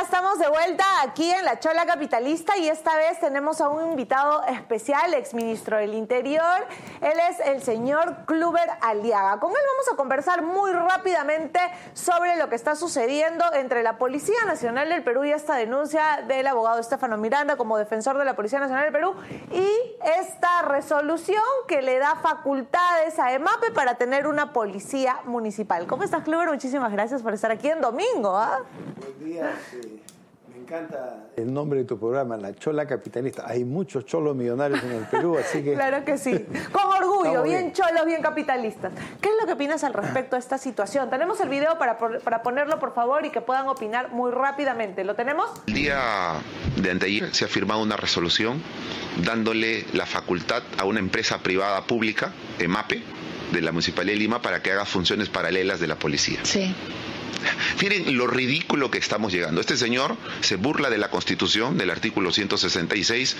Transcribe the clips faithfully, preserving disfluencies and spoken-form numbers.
ya estamos de vuelta aquí en La Chola Capitalista y esta vez tenemos a un invitado especial, exministro del Interior. Él es el señor Kluber Aliaga. Con él vamos a conversar muy rápidamente sobre lo que está sucediendo entre la Policía Nacional del Perú y esta denuncia del abogado Estefano Miranda como defensor de la Policía Nacional del Perú y esta resolución que le da facultades a EMAPE para tener una policía municipal. ¿Cómo estás, Kluber? Muchísimas gracias por estar aquí en domingo. ¿Ah? Buenos días. Eh, me encanta el nombre de tu programa, La Chola Capitalista. Hay muchos cholos millonarios en el Perú, así que... Claro que sí. Con orgullo, bien, bien cholos, bien capitalistas. ¿Qué es lo que opinas al respecto de esta situación? Tenemos el video para, para ponerlo, por favor, y que puedan opinar muy rápidamente. ¿Lo tenemos? El día de anteayer se ha firmado una resolución dándole la facultad a una empresa privada pública, EMAPE, de la Municipalidad de Lima, para que haga funciones paralelas de la policía. Sí. Miren lo ridículo que estamos llegando. Este señor se burla de la Constitución, del artículo ciento sesenta y seis.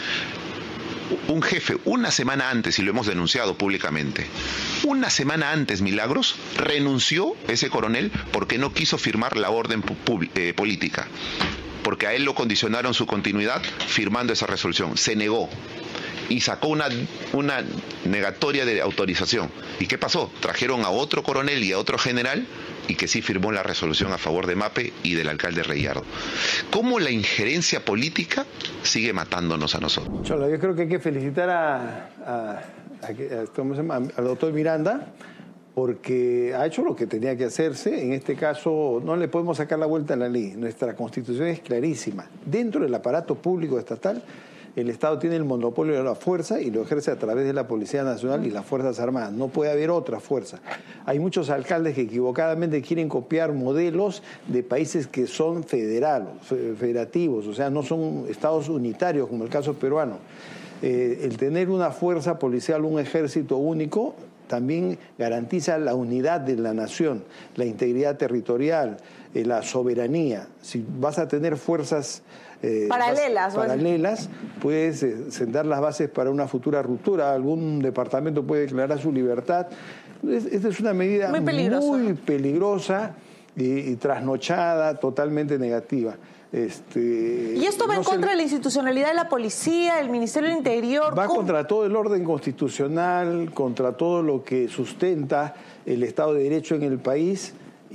Un jefe, una semana antes, y lo hemos denunciado públicamente, una semana antes, Milagros, renunció ese coronel porque no quiso firmar la orden eh, política. Porque a él lo condicionaron su continuidad firmando esa resolución. Se negó y sacó una, una negatoria de autorización. ¿Y qué pasó? Trajeron a otro coronel y a otro general y que sí firmó la resolución a favor de MAPE y del alcalde Reyardo. ¿Cómo la injerencia política sigue matándonos a nosotros? Chola, yo creo que hay que felicitar a, a, a, a, ¿cómo se llama? al doctor Miranda, porque ha hecho lo que tenía que hacerse. En este caso no le podemos sacar la vuelta a la ley. Nuestra Constitución es clarísima. Dentro del aparato público estatal, el Estado tiene el monopolio de la fuerza y lo ejerce a través de la Policía Nacional y las Fuerzas Armadas. No puede haber otra fuerza. Hay muchos alcaldes que equivocadamente quieren copiar modelos de países que son federales, federativos, o sea, no son estados unitarios como el caso peruano. Eh, el tener una fuerza policial, un ejército único, también garantiza la unidad de la nación, la integridad territorial, eh, la soberanía. Si vas a tener fuerzas eh, paralelas, vas, paralelas puedes eh, sentar las bases para una futura ruptura. Algún departamento puede declarar su libertad. Es, esta es una medida muy peligrosa, muy peligrosa y, y trasnochada, totalmente negativa. Este, ¿Y esto va no en contra le... de la institucionalidad de la policía, del Ministerio del Interior? Va ¿Cómo? Contra todo el orden constitucional, contra todo lo que sustenta el Estado de Derecho en el país y,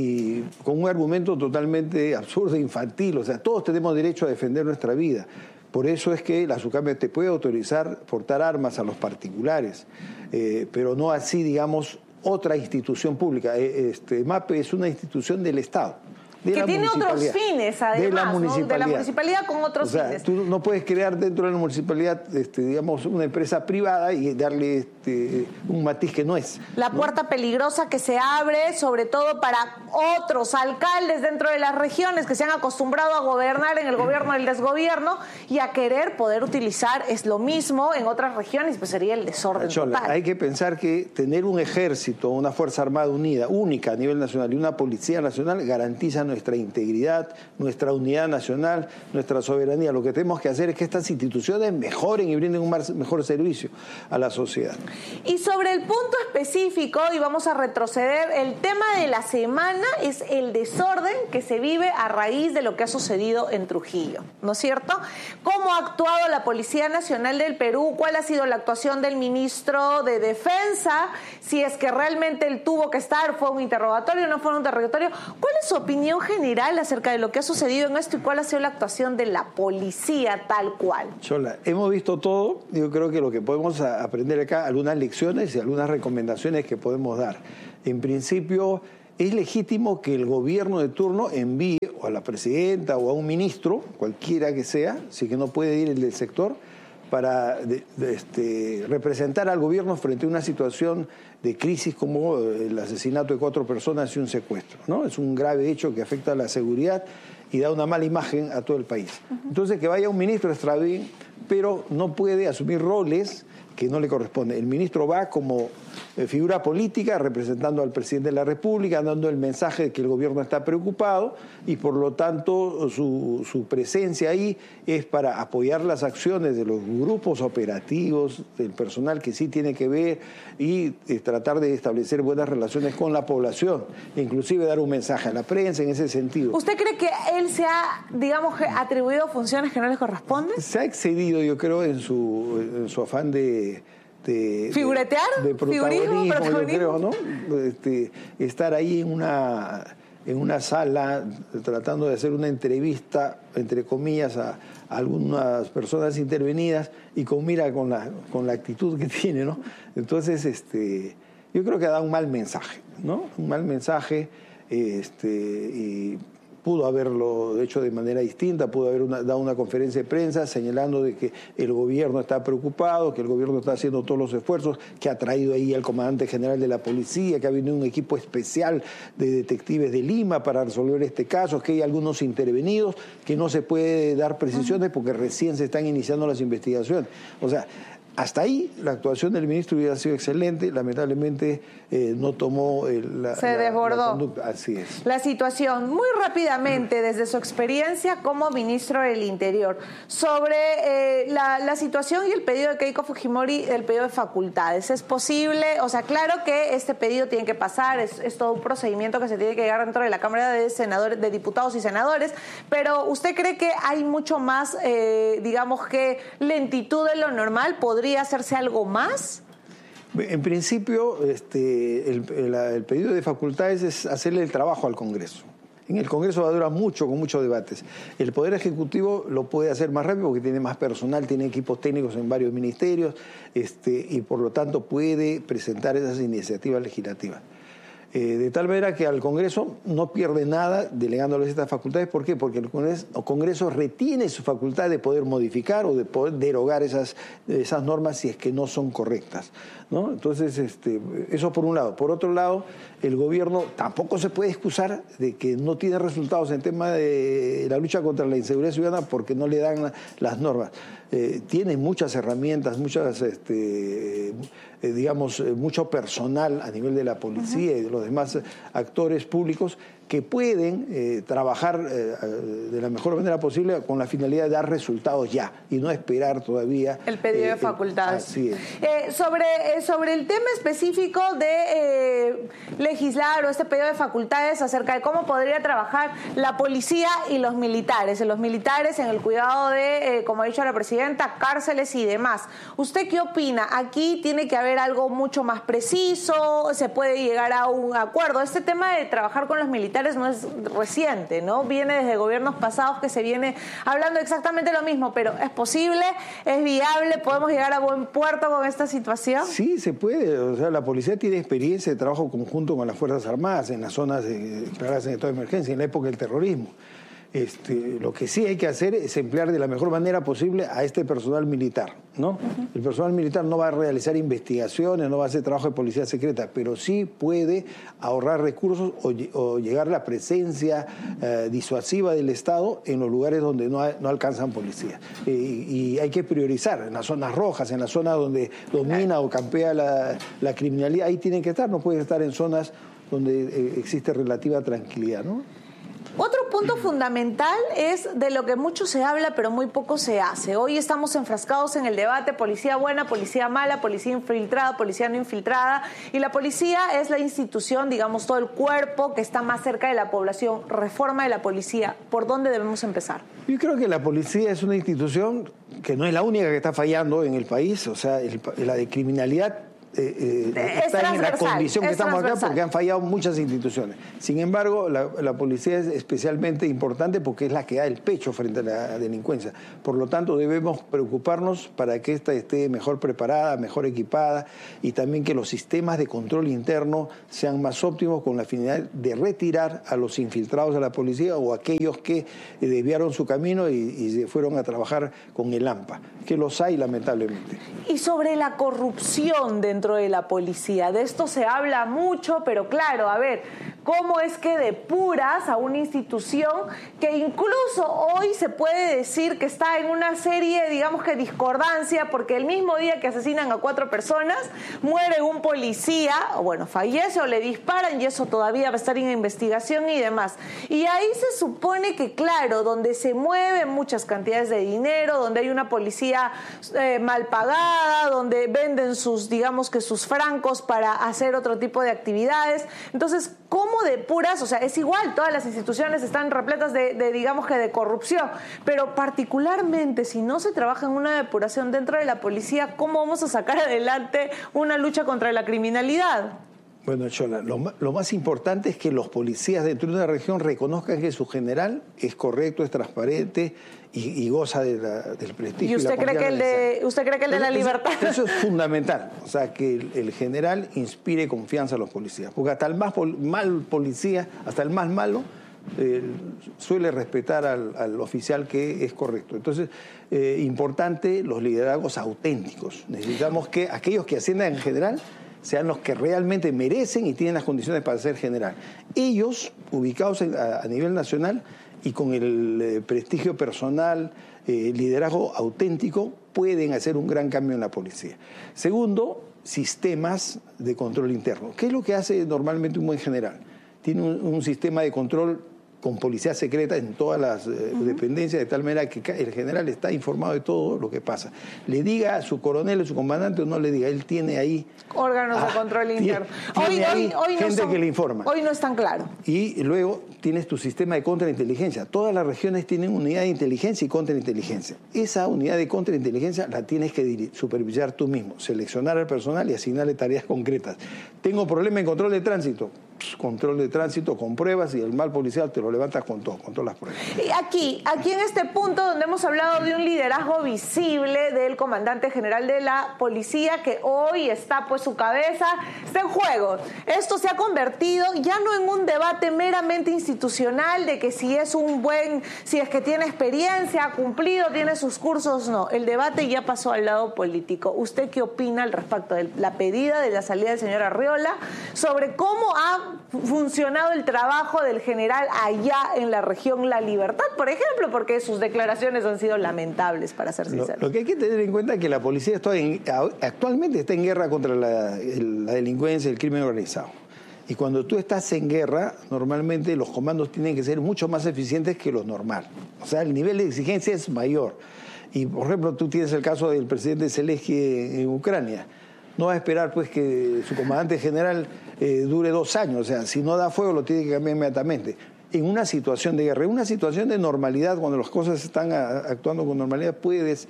y con un argumento totalmente absurdo e infantil. O sea, todos tenemos derecho a defender nuestra vida. Por eso es que la SUCAME te puede autorizar portar armas a los particulares, eh, pero no así, digamos, otra institución pública. Este, MAPE es una institución del Estado. De que tiene otros fines, además, de la municipalidad, ¿no? De la municipalidad con otros o sea, fines. Tú no puedes crear dentro de la municipalidad, este, digamos, una empresa privada y darle este, un matiz que no es. La ¿no? puerta peligrosa que se abre, sobre todo para otros alcaldes dentro de las regiones que se han acostumbrado a gobernar en el gobierno del desgobierno y a querer poder utilizar es lo mismo en otras regiones, pues sería el desorden Chola, total. Hay que pensar que tener un ejército, una fuerza armada unida, única a nivel nacional y una policía nacional garantiza nuestra integridad, nuestra unidad nacional, nuestra soberanía. Lo que tenemos que hacer es que estas instituciones mejoren y brinden un mejor servicio a la sociedad. Y sobre el punto específico, y vamos a retroceder, el tema de la semana es el desorden que se vive a raíz de lo que ha sucedido en Trujillo, ¿no es cierto? ¿Cómo ha actuado la Policía Nacional del Perú? ¿Cuál ha sido la actuación del ministro de Defensa? Si es que realmente él tuvo que estar, fue un interrogatorio, no fue un interrogatorio. ¿Cuál es su opinión general acerca de lo que ha sucedido en esto y cuál ha sido la actuación de la policía tal cual? Chola, hemos visto todo. Yo creo que lo que podemos aprender acá, algunas lecciones y algunas recomendaciones que podemos dar. En principio, es legítimo que el gobierno de turno envíe o a la presidenta o a un ministro, cualquiera que sea, si que no puede ir el del sector, para de, de este, representar al gobierno frente a una situación de crisis como el asesinato de cuatro personas y un secuestro, ¿no? Es un grave hecho que afecta a la seguridad y da una mala imagen a todo el país. Uh-huh. Entonces, que vaya un ministro está bien, pero no puede asumir roles que no le corresponde. El ministro va como eh, figura política representando al presidente de la República, dando el mensaje de que el gobierno está preocupado y por lo tanto su, su presencia ahí es para apoyar las acciones de los grupos operativos, del personal que sí tiene que ver y eh, tratar de establecer buenas relaciones con la población, e inclusive dar un mensaje a la prensa en ese sentido. ¿Usted cree que él se ha, digamos, atribuido funciones que no le corresponden? Se ha excedido, yo creo, en su, en su afán de... De, ¿Figuretear? De, de protagonismo, ¿Protagonismo? Yo creo, ¿no? Este, estar ahí en una, en una sala tratando de hacer una entrevista, entre comillas, a, a algunas personas intervenidas y con mira con la, con la actitud que tiene, ¿no? Entonces, este, yo creo que ha dado un mal mensaje, ¿no? Un mal mensaje, este, y pudo haberlo hecho de manera distinta, pudo haber una, dado una conferencia de prensa señalando de que el gobierno está preocupado, que el gobierno está haciendo todos los esfuerzos, que ha traído ahí al comandante general de la policía, que ha venido un equipo especial de detectives de Lima para resolver este caso, que hay algunos intervenidos, que no se puede dar precisiones porque recién se están iniciando las investigaciones. O sea, hasta ahí la actuación del ministro hubiera sido excelente, lamentablemente eh, no tomó el, la, Se la, desbordó. la conducta. Así es. La situación, muy rápidamente, desde su experiencia como ministro del Interior, sobre eh, la, la situación y el pedido de Keiko Fujimori, el pedido de facultades. ¿Es posible? O sea, claro que este pedido tiene que pasar, es, es todo un procedimiento que se tiene que llegar dentro de la Cámara de senadores, de diputados y senadores, pero ¿usted cree que hay mucho más, eh, digamos que lentitud de lo normal? ¿Podría hacerse algo más? En principio, este, el, el, el pedido de facultades es hacerle el trabajo al Congreso. En el Congreso va a durar mucho, con muchos debates. El Poder Ejecutivo lo puede hacer más rápido porque tiene más personal, tiene equipos técnicos en varios ministerios, este, y por lo tanto puede presentar esas iniciativas legislativas. Eh, de tal manera que al Congreso no pierde nada delegándoles estas facultades. ¿Por qué? Porque el Congreso, el Congreso retiene su facultad de poder modificar o de poder derogar esas, esas normas si es que no son correctas, ¿no? Entonces, este, eso por un lado. Por otro lado, el gobierno tampoco se puede excusar de que no tiene resultados en tema de la lucha contra la inseguridad ciudadana porque no le dan las normas. Eh, tiene muchas herramientas, muchas, este, eh, digamos, eh, mucho personal a nivel de la policía uh-huh. y de los demás actores públicos que pueden eh, trabajar eh, de la mejor manera posible con la finalidad de dar resultados ya y no esperar todavía el pedido eh, de facultades. Así es. Eh, sobre, eh, sobre el tema específico de eh, legislar o este pedido de facultades acerca de cómo podría trabajar la policía y los militares, los militares en el cuidado de, eh, como ha dicho la presidenta, cárceles y demás. ¿Usted qué opina? Aquí tiene que haber algo mucho más preciso, se puede llegar a un acuerdo. Este tema de trabajar con los militares no es reciente, ¿no? Viene desde gobiernos pasados que se viene hablando exactamente lo mismo, pero ¿es posible? ¿Es viable? ¿Podemos llegar a buen puerto con esta situación? Sí, se puede. O sea, la policía tiene experiencia de trabajo conjunto con las Fuerzas Armadas en las zonas declaradas en estado de emergencia, en la época del terrorismo. Este, lo que sí hay que hacer es emplear de la mejor manera posible a este personal militar, ¿no? Uh-huh. El personal militar no va a realizar investigaciones, no va a hacer trabajo de policía secreta, pero sí puede ahorrar recursos o, o llegar a la presencia eh, disuasiva del Estado en los lugares donde no, hay, no alcanzan policía. Eh, y hay que priorizar en las zonas rojas, en las zonas donde domina o campea la, la criminalidad, ahí tienen que estar, no pueden estar en zonas donde eh, existe relativa tranquilidad, ¿no? Otro punto fundamental es de lo que mucho se habla pero muy poco se hace. Hoy estamos enfrascados en el debate policía buena, policía mala, policía infiltrada, policía no infiltrada, y la policía es la institución, digamos, todo el cuerpo que está más cerca de la población. Reforma de la policía, ¿por dónde debemos empezar? Yo creo que la policía es una institución que no es la única que está fallando en el país, o sea, el, la de criminalidad Eh, eh, está en la condición que estamos acá porque han fallado muchas instituciones. Sin embargo, la, la policía es especialmente importante porque es la que da el pecho frente a la delincuencia. Por lo tanto, debemos preocuparnos para que ésta esté mejor preparada, mejor equipada, y también que los sistemas de control interno sean más óptimos con la finalidad de retirar a los infiltrados de la policía o aquellos que desviaron su camino y, y se fueron a trabajar con el AMPA, que los hay lamentablemente. Y sobre la corrupción dentro de la policía, de esto se habla mucho, pero claro, a ver, cómo es que depuras a una institución que incluso hoy se puede decir que está en una serie, digamos que discordancia, porque el mismo día que asesinan a cuatro personas, muere un policía, o bueno, fallece o le disparan, y eso todavía va a estar en investigación y demás. Y ahí se supone que, claro, donde se mueven muchas cantidades de dinero, donde hay una policía eh, mal pagada, donde venden sus, digamos que sus francos para hacer otro tipo de actividades. Entonces, ¿cómo depuras? O sea, es igual, todas las instituciones están repletas de, de digamos que de corrupción, pero particularmente si no se trabaja en una depuración dentro de la policía, ¿cómo vamos a sacar adelante una lucha contra la criminalidad? Bueno, Chola, lo, lo más importante es que los policías dentro de una región reconozcan que su general es correcto, es transparente y, y goza de la, del prestigio. ¿Y usted, y la cree que el de, usted cree que el de la libertad? Eso, eso es fundamental, o sea, que el, el general inspire confianza a los policías, porque hasta el más pol, mal policía, hasta el más malo, eh, suele respetar al, al oficial que es correcto. Entonces, eh, importante los liderazgos auténticos. Necesitamos que aquellos que asciendan en general sean los que realmente merecen y tienen las condiciones para ser general. Ellos, ubicados en, a, a nivel nacional y con el eh, prestigio personal, eh, liderazgo auténtico, pueden hacer un gran cambio en la policía. Segundo, sistemas de control interno. ¿Qué es lo que hace normalmente un buen general? Tiene un, un sistema de control con policía secreta en todas las eh, uh-huh. dependencias, de tal manera que el general está informado de todo lo que pasa. Le diga a su coronel, a su comandante, o no le diga, él tiene ahí órganos ah, de control interno. Tiene, hoy, tiene hoy, hoy gente no son, que le informa. Hoy no es tan claro. Y luego tienes tu sistema de contrainteligencia. Todas las regiones tienen unidad de inteligencia y contrainteligencia. Esa unidad de contrainteligencia la tienes que supervisar tú mismo, seleccionar al personal y asignarle tareas concretas. Tengo problema en control de tránsito. Control de tránsito con pruebas, y el mal policial te lo levantas con todo, con todas las pruebas. Y aquí, aquí en este punto donde hemos hablado de un liderazgo visible del comandante general de la policía, que hoy está, pues su cabeza está en juego. Esto se ha convertido ya no en un debate meramente institucional de que si es un buen, si es que tiene experiencia, ha cumplido, tiene sus cursos, no. El debate ya pasó al lado político. ¿Usted qué opina al respecto de la pedida de la salida del señor Arriola sobre cómo ha funcionado el trabajo del general allá en la región La Libertad, por ejemplo, porque sus declaraciones han sido lamentables, para ser sincero? Lo, lo que hay que tener en cuenta es que la policía está en, actualmente está en guerra contra la, el, la delincuencia y el crimen organizado. Y cuando tú estás en guerra, normalmente los comandos tienen que ser mucho más eficientes que los normales. O sea, el nivel de exigencia es mayor. Y, por ejemplo, tú tienes el caso del presidente Zelensky en Ucrania. No va a esperar pues que su comandante general eh, dure dos años. O sea, si no da fuego lo tiene que cambiar inmediatamente. En una situación de guerra, en una situación de normalidad, cuando las cosas están a, actuando con normalidad, puedes,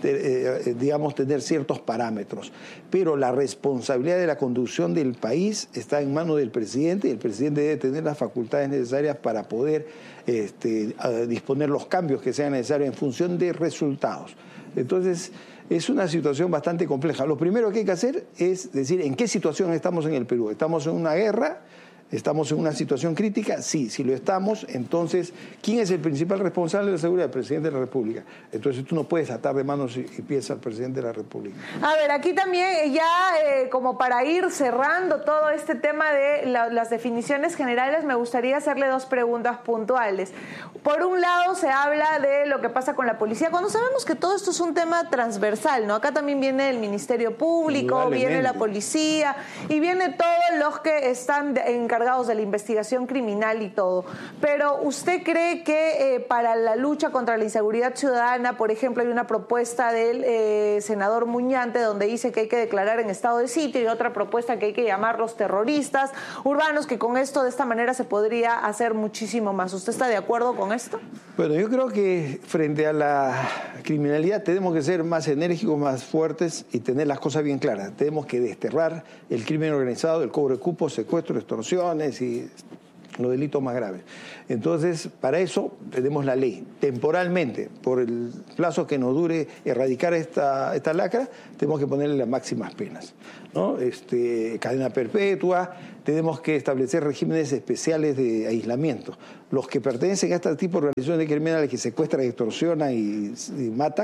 te, eh, digamos, tener ciertos parámetros. Pero la responsabilidad de la conducción del país está en manos del presidente, y el presidente debe tener las facultades necesarias para poder este, disponer los cambios que sean necesarios en función de resultados. Entonces, es una situación bastante compleja. Lo primero que hay que hacer es decir en qué situación estamos en el Perú. ¿Estamos en una guerra? ¿Estamos en una situación crítica? Sí, si lo estamos, entonces, ¿quién es el principal responsable de la seguridad? El presidente de la República. Entonces tú no puedes atar de manos y pies al presidente de la República. A ver, aquí también ya eh, como para ir cerrando todo este tema de la, las definiciones generales, me gustaría hacerle dos preguntas puntuales. Por un lado, se habla de lo que pasa con la policía, cuando sabemos que todo esto es un tema transversal, ¿no? Acá también viene el Ministerio Público, viene la policía y viene todos los que están encargados de la investigación criminal y todo. Pero ¿usted cree que eh, para la lucha contra la inseguridad ciudadana, por ejemplo, hay una propuesta del eh, senador Muñante donde dice que hay que declarar en estado de sitio, y otra propuesta que hay que llamarlos terroristas urbanos, que con esto de esta manera se podría hacer muchísimo más? ¿Usted está de acuerdo con esto? Bueno, yo creo que frente a la criminalidad tenemos que ser más enérgicos, más fuertes y tener las cosas bien claras. Tenemos que desterrar el crimen organizado, el cobro de cupos, secuestro, extorsión y los delitos más graves. Entonces, para eso tenemos la ley. Temporalmente, por el plazo que nos dure erradicar esta, esta lacra, tenemos que ponerle las máximas penas, ¿no? Este, cadena perpetua, tenemos que establecer regímenes especiales de aislamiento. Los que pertenecen a este tipo de organizaciones criminales que secuestran, extorsionan y, y matan,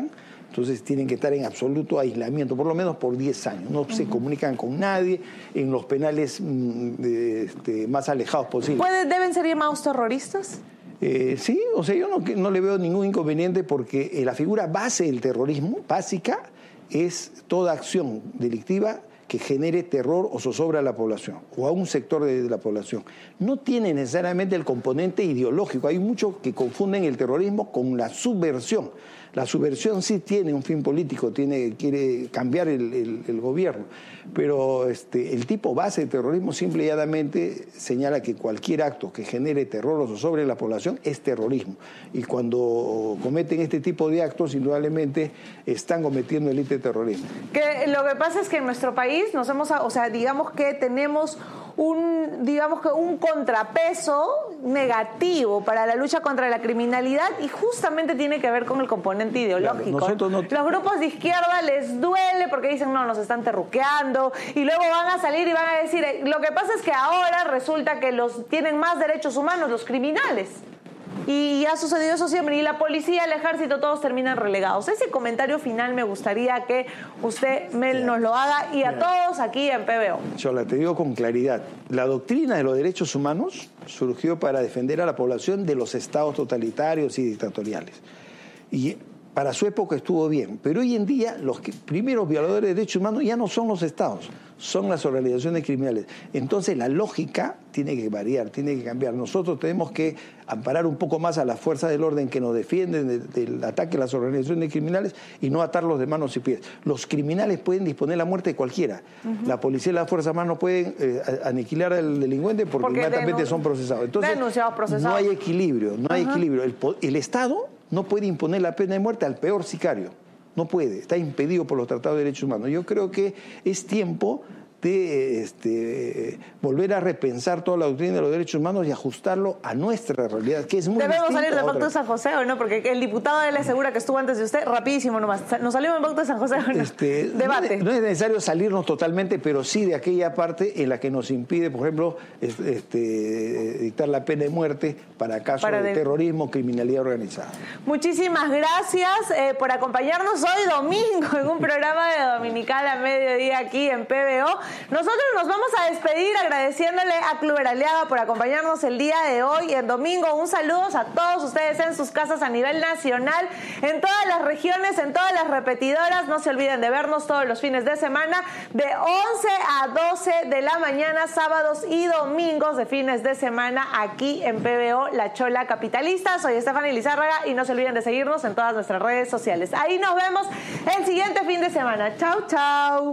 Entonces tienen que estar en absoluto aislamiento, por lo menos por diez años. No uh-huh. se comunican con nadie en los penales mmm, de, este, más alejados posibles. ¿Puede, ¿Deben ser llamados terroristas? Eh, sí, o sea, yo no, no le veo ningún inconveniente porque eh, la figura base del terrorismo, básica, es toda acción delictiva que genere terror o zozobra a la población o a un sector de, de la población. No tiene necesariamente el componente ideológico. Hay muchos que confunden el terrorismo con la subversión. La subversión sí tiene un fin político, tiene, quiere cambiar el, el, el gobierno, pero este, el tipo base de terrorismo simple y llanamente señala que cualquier acto que genere terror o zozobra en la población es terrorismo. Y cuando cometen este tipo de actos, indudablemente están cometiendo delito de terrorismo. Que lo que pasa es que en nuestro país nos hemos, o sea, digamos que tenemos un, digamos que un contrapeso negativo para la lucha contra la criminalidad y justamente tiene que ver con el componente ideológico. Claro, no... Los grupos de izquierda les duele porque dicen no, nos están terruqueando y luego van a salir y van a decir, lo que pasa es que ahora resulta que los tienen más derechos humanos los criminales. Y ha sucedido eso siempre. Y la policía, el ejército, todos terminan relegados. Ese comentario final me gustaría que usted, Mel, nos lo haga y a todos aquí en P B O. Chola, te digo con claridad. La doctrina de los derechos humanos surgió para defender a la población de los estados totalitarios y dictatoriales. Y para su época estuvo bien. Pero hoy en día los que, primeros violadores de derechos humanos ya no son los estados, son las organizaciones criminales. Entonces la lógica tiene que variar, tiene que cambiar. Nosotros tenemos que amparar un poco más a las fuerzas del orden que nos defienden de, del ataque a las organizaciones criminales y no atarlos de manos y pies. Los criminales pueden disponer la muerte de cualquiera. Uh-huh. La policía y las fuerzas armadas no pueden eh, aniquilar al delincuente porque, porque inmediatamente son procesados. Entonces procesados. no hay equilibrio, no hay uh-huh. equilibrio. El, el Estado no puede imponer la pena de muerte al peor sicario. No puede, está impedido por los tratados de derechos humanos. Yo creo que es tiempo de este, volver a repensar toda la doctrina de los derechos humanos y ajustarlo a nuestra realidad, que es muy Debemos salir del otra. Pacto de San José, ¿o no? Porque el diputado de la asegura que estuvo antes de usted, rapidísimo nomás. ¿Nos salimos del Pacto de San José o no? Este, Debate. No, no es necesario salirnos totalmente, pero sí de aquella parte en la que nos impide, por ejemplo, este, dictar la pena de muerte para casos para de, de terrorismo, criminalidad organizada. Muchísimas gracias eh, por acompañarnos hoy domingo en un programa de Dominical a mediodía aquí en P B O. Nosotros nos vamos a despedir agradeciéndole a Kluber Aliaga por acompañarnos el día de hoy en domingo. Un saludo a todos ustedes en sus casas a nivel nacional, en todas las regiones, en todas las repetidoras. No se olviden de vernos todos los fines de semana de once a doce de la mañana, sábados y domingos de fines de semana aquí en P B O, La Chola Capitalista. Soy Estefany Lizárraga y no se olviden de seguirnos en todas nuestras redes sociales. Ahí nos vemos el siguiente fin de semana. Chau, chau.